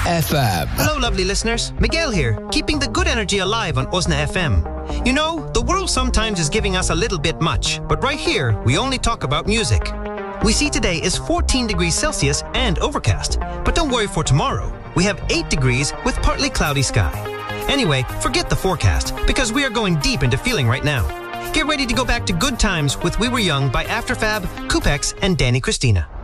FM. Hello, lovely listeners. Miguel here, keeping the good energy alive on Osna FM. You know, the world sometimes is giving us a little bit much, but right here, we only talk about music. We see today is 14 degrees Celsius and overcast. But don't worry for tomorrow. We have 8 degrees with partly cloudy sky. Anyway, forget the forecast, because we are going deep into feeling right now. Get ready to go back to good times with We Were Young by Afterfab, Coupex, and Danny Christina.